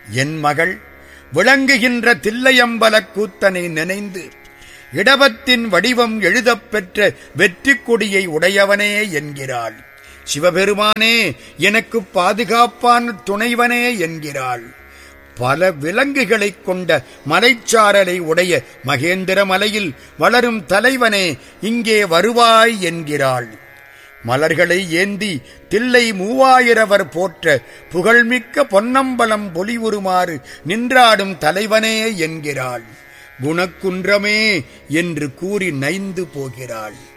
என் மகள் விளங்குகின்ற தில்லையம்பலக் கூத்தனை நினைந்து இடபத்தின் வடிவம் எழுதப் பெற்ற வெற்றி கொடியை உடையவனே என்கிறாள். சிவபெருமானே எனக்கு பாதுகாப்பான துணைவனே என்கிறாள். பல விலங்குகளைக் கொண்ட மலைச்சாரலை உடைய மகேந்திர மலையில் வளரும் தலைவனே இங்கே வருவாய் என்கிறாள். மலர்களை ஏந்தி தில்லை மூவாயிரவர் போற்ற புகழ்மிக்க பொன்னம்பலம் பொலிவுறுமாறு நின்றாடும் தலைவனே என்கிறாள். குணக்குன்றமே என்று கூறி நைந்து போகிறாள்.